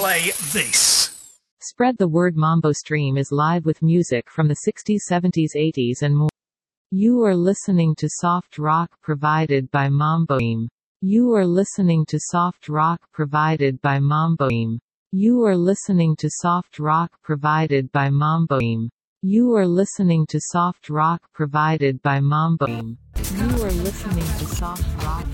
play this. Spread the word. Mambo Stream is live with music from the 60s, 70s, 80s and more. You are listening to soft rock provided by Mambo Stream. You are listening to soft rock provided by Mambo Stream. You are listening to soft rock provided by Mambo Stream. You are listening to soft rock provided by Mambo Stream. You are listening to soft rock